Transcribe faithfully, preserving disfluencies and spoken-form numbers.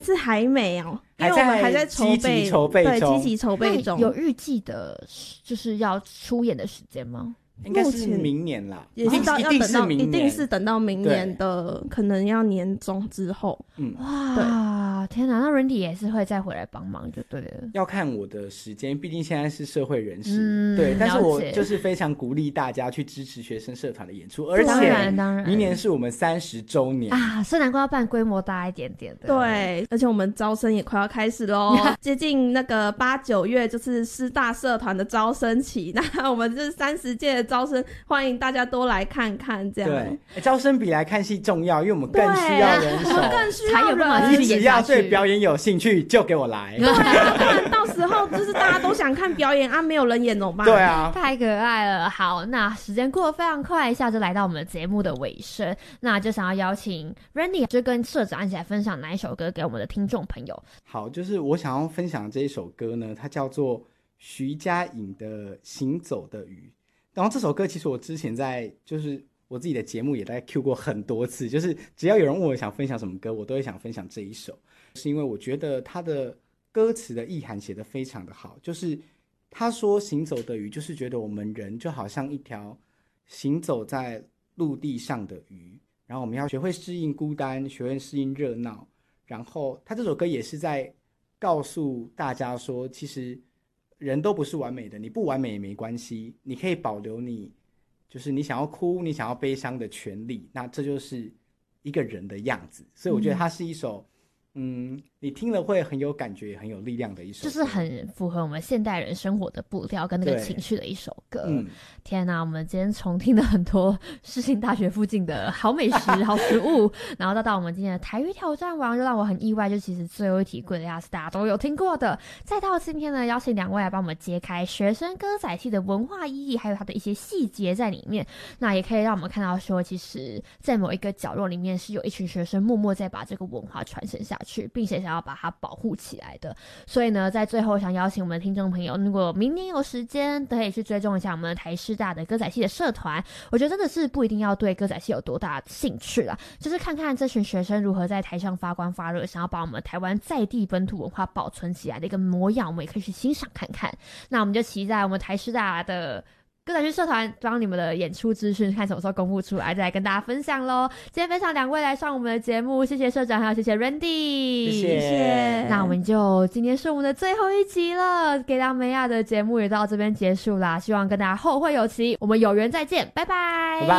是还没哦，因为我们还在筹备， 筹备中， 对，积极筹备中。 有预计的，就是要出演的时间吗？ 应该是明年啦， 也是到要等到， 一定是等到明年的，可能要年中之后。 嗯，哇，天哪，那 Randy 也是会再回来帮忙就对了。 要看我的时间，毕竟现在是社会人士，嗯、对，但是我就是非常鼓励大家去支持学生社团的演出，而且明年是我们三十周年啊，所以难怪要办规模大一点点的。 对，而且我们招生也快要开始咯接近那个八九月就是师大社团的招生期，那我们就是三十届的招生，欢迎大家都来看看这样。 对，欸、招生比来看戏重要，因为我们更需要人手， 我们更需要人。 你只要对表演有兴趣，就给我来。 对啊，不然到时候就是大家都想看表演啊，没有人演怎么办？ 对啊， 太可爱了。好，那时间过得非常快，一下就来到我们节目的尾声，那就想要邀请 Randy 就跟社长一起来分享哪一首歌给我们的听众朋友。 好，就是我想要分享的这一首歌呢，它叫做徐佳莹的《行走的鱼》。然后这首歌其实我之前在就是我自己的节目也大概 Q 过很多次，就是只要有人问我想分享什么歌，我都会想分享这一首，是因为我觉得它的歌词的意涵写得非常的好。就是他说行走的鱼，就是觉得我们人就好像一条行走在陆地上的鱼，然后我们要学会适应孤单，学会适应热闹。然后他这首歌也是在告诉大家说，其实人都不是完美的，你不完美也没关系，你可以保留你就是你想要哭你想要悲伤的权利，那这就是一个人的样子。所以我觉得它是一首嗯你听了会很有感觉也很有力量的一首歌， 就是很符合我们现代人生活的步调跟那个情绪的一首歌。嗯，天哪，我们今天重听了很多世新大学附近的好美食好食物然后到到我们今天的台语挑战王，就让我很意外，就其实最后一题贵的亚斯大家都有听过的。再到今天呢，邀请两位来帮我们揭开学生歌仔戏的文化意义，还有它的一些细节在里面。那也可以让我们看到说，其实在某一个角落里面是有一群学生默默在把这个文化传承下去，并且想要把它保护起来的。所以呢，在最后想邀请我们的听众朋友，如果明年有时间都可以去追踪一下我们的台师大的歌仔戏的社团。我觉得真的是不一定要对歌仔戏有多大的兴趣啦，就是看看这群学生如何在台上发光发热，想要把我们台湾在地本土文化保存起来的一个模样，我们也可以去欣赏看看。那我们就期待我们台师大的歌仔戏社团帮你们的演出资讯看什么时候公布出来，再来跟大家分享咯。今天分享两位来上我们的节目，谢谢社长还有谢谢 Randy， 谢谢。 谢谢。 那我们就今天是我们的最后一集了，给到梅亚的节目也到这边结束啦，希望跟大家后会有期，我们有缘再见，拜拜。 拜拜。